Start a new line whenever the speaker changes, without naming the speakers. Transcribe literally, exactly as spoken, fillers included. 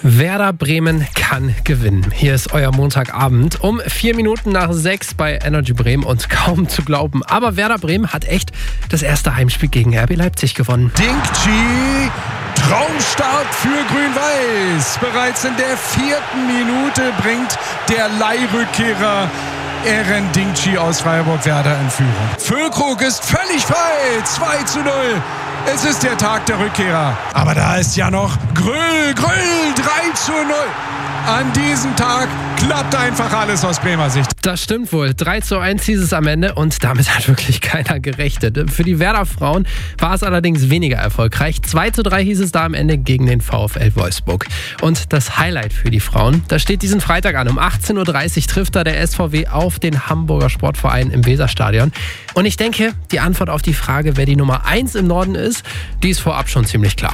Werder Bremen kann gewinnen. Hier ist euer Montagabend um vier Minuten nach sechs bei Energy Bremen und kaum zu glauben. Aber Werder Bremen hat echt das erste Heimspiel gegen R B Leipzig gewonnen.
Dingchi, Traumstart für Grün-Weiß. Bereits in der vierten Minute bringt der Leihrückkehrer Eren Dingchi aus Freiburg Werder in Führung. Füllkrug ist völlig frei. zwei zu null. Es ist der Tag der Rückkehrer. Aber da ist ja noch Grüll, Grüll, drei zu null. An diesem Tag klappt einfach alles aus Bremer Sicht.
Das stimmt wohl. drei zu eins hieß es am Ende und damit hat wirklich keiner gerechnet. Für die Werder-Frauen war es allerdings weniger erfolgreich. zwei zu drei hieß es da am Ende gegen den VfL Wolfsburg. Und das Highlight für die Frauen, das steht diesen Freitag an. Um achtzehn Uhr dreißig trifft da der S V W auf den Hamburger Sportverein im Weserstadion. Und ich denke, die Antwort auf die Frage, wer die Nummer eins im Norden ist, die ist vorab schon ziemlich klar.